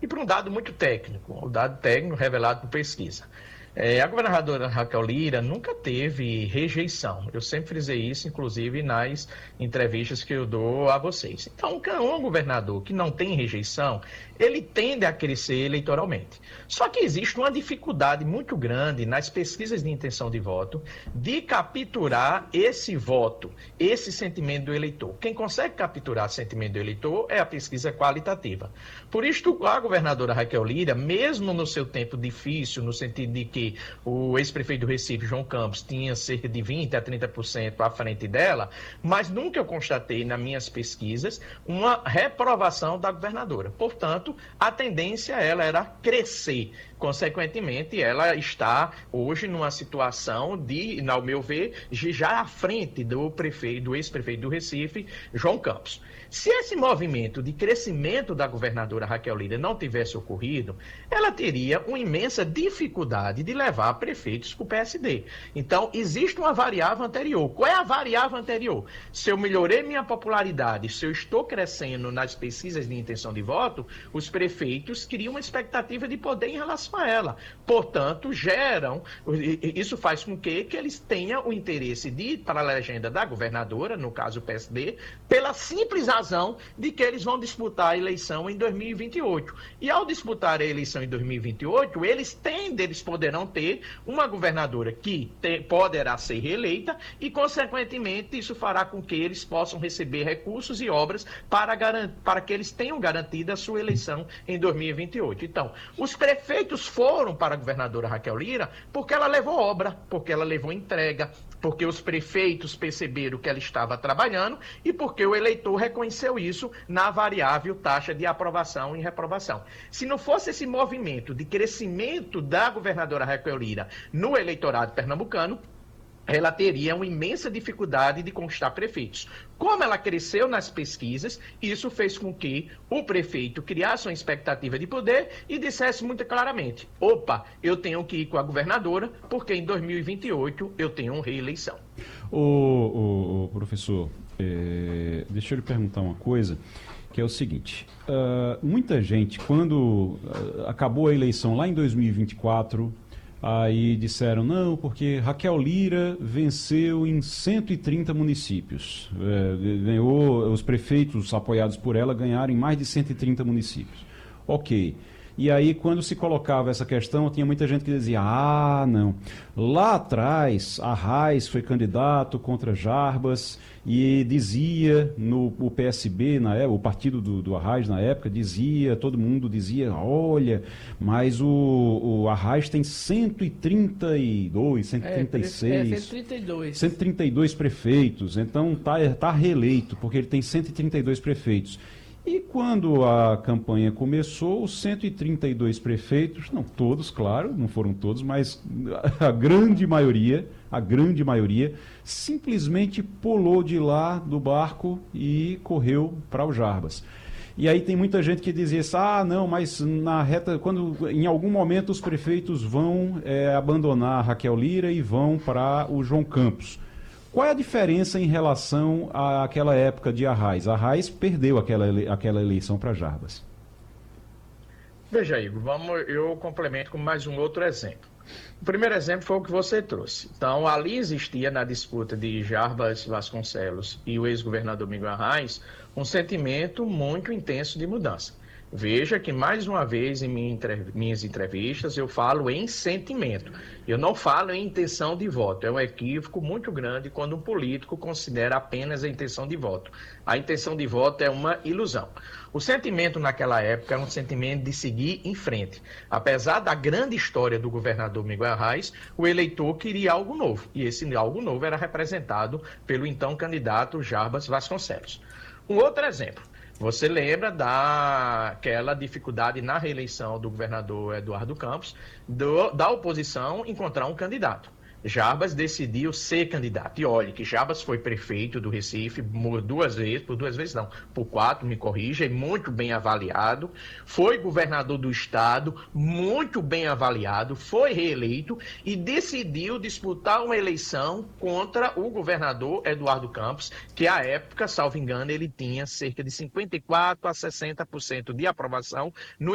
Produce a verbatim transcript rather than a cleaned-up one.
e por um dado muito técnico, o dado técnico revelado por pesquisa. É, a governadora Raquel Lira nunca teve rejeição. Eu sempre frisei isso, inclusive, nas entrevistas que eu dou a vocês. Então, um governador que não tem rejeição, ele tende a crescer eleitoralmente. Só que existe uma dificuldade muito grande nas pesquisas de intenção de voto de capturar esse voto, esse sentimento do eleitor. Quem consegue capturar o sentimento do eleitor é a pesquisa qualitativa. Por isso, a governadora Raquel Lira, mesmo no seu tempo difícil, no sentido de que o ex-prefeito do Recife, João Campos, tinha cerca de vinte a trinta por cento à frente dela, mas nunca eu constatei nas minhas pesquisas uma reprovação da governadora. Portanto, a tendência ela era crescer. Consequentemente, ela está hoje numa situação de, ao meu ver, já à frente do prefeito, do ex-prefeito do Recife, João Campos. Se esse movimento de crescimento da governadora Raquel Lira não tivesse ocorrido, ela teria uma imensa dificuldade de levar prefeitos para o P S D. Então, existe uma variável anterior. Qual é a variável anterior? Se eu melhorei minha popularidade, se eu estou crescendo nas pesquisas de intenção de voto, os prefeitos criam uma expectativa de poder em relação a ela. Portanto, geram, isso faz com que, que eles tenham o interesse de ir para a legenda da governadora, no caso o P S D, pela simples razão de que eles vão disputar a eleição em dois mil e vinte e oito. E ao disputar a eleição em dois mil e vinte e oito, eles tendem, eles poderão ter uma governadora que te, poderá ser reeleita e, consequentemente, isso fará com que eles possam receber recursos e obras para, para que eles tenham garantido a sua eleição em dois mil e vinte e oito. Então, os prefeitos foram para a governadora Raquel Lira porque ela levou obra, porque ela levou entrega, porque os prefeitos perceberam que ela estava trabalhando e porque o eleitor reconheceu isso na variável taxa de aprovação e reprovação. Se não fosse esse movimento de crescimento da governadora Raquel Lira no eleitorado pernambucano, ela teria uma imensa dificuldade de conquistar prefeitos. Como ela cresceu nas pesquisas, isso fez com que o prefeito criasse uma expectativa de poder e dissesse muito claramente: opa, eu tenho que ir com a governadora, porque em dois mil e vinte e oito eu tenho uma reeleição. Ô, ô, ô professor, é, deixa eu lhe perguntar uma coisa, que é o seguinte, uh, muita gente, quando uh, acabou a eleição lá em dois mil e vinte e quatro, aí disseram, não, porque Raquel Lira venceu em cento e trinta municípios. É, ganhou, os prefeitos apoiados por ela ganharam em mais de cento e trinta municípios. Ok. E aí, quando se colocava essa questão, tinha muita gente que dizia, ah, não, lá atrás, Arraes foi candidato contra Jarbas e dizia, no o P S B, na época, o partido do, do Arraes na época, dizia, todo mundo dizia, olha, mas o, o Arraes tem cento e trinta e dois, cento e trinta e seis, é, cento e trinta e dois. cento e trinta e dois prefeitos, então está tá reeleito, porque ele tem cento e trinta e dois prefeitos. E quando a campanha começou, os cento e trinta e dois prefeitos, não todos, claro, não foram todos, mas a grande maioria, a grande maioria, simplesmente pulou de lá do barco e correu para o Jarbas. E aí tem muita gente que dizia assim, ah, não, mas na reta, quando em algum momento os prefeitos vão é, abandonar a Raquel Lira e vão para o João Campos. Qual é a diferença em relação àquela época de Arraes? Arraes perdeu aquela, ele... aquela eleição para Jarbas. Veja, Igor, vamos, eu complemento com mais um outro exemplo. O primeiro exemplo foi o que você trouxe. Então, ali existia na disputa de Jarbas Vasconcelos e o ex-governador Miguel Arraes um sentimento muito intenso de mudança. Veja que, mais uma vez, em minha entrev- minhas entrevistas, eu falo em sentimento. Eu não falo em intenção de voto. É um equívoco muito grande quando um político considera apenas a intenção de voto. A intenção de voto é uma ilusão. O sentimento naquela época era um sentimento de seguir em frente. Apesar da grande história do governador Miguel Arraes, o eleitor queria algo novo. E esse algo novo era representado pelo então candidato Jarbas Vasconcelos. Um outro exemplo. Você lembra daquela dificuldade na reeleição do governador Eduardo Campos, do, da oposição encontrar um candidato. Jarbas decidiu ser candidato. E olha que Jarbas foi prefeito do Recife duas vezes, por duas vezes não, por quatro, me corrija, e muito bem avaliado. Foi governador do estado, muito bem avaliado, foi reeleito e decidiu disputar uma eleição contra o governador Eduardo Campos, que à época, salvo engano, ele tinha cerca de cinquenta e quatro a sessenta por cento de aprovação no